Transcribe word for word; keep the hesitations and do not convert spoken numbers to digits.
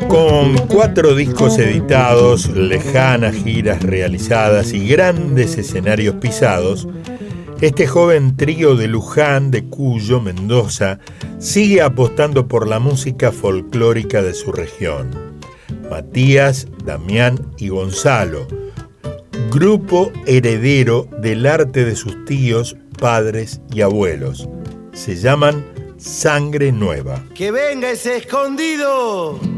Con cuatro discos editados, lejanas giras realizadas y grandes escenarios pisados, este joven trío de Luján, de Cuyo, Mendoza, sigue apostando por la música folclórica de su región. Matías, Damián y Gonzalo, grupo heredero del arte de sus tíos, padres y abuelos. Se llaman Sangre Nueva. ¡Que venga ese escondido!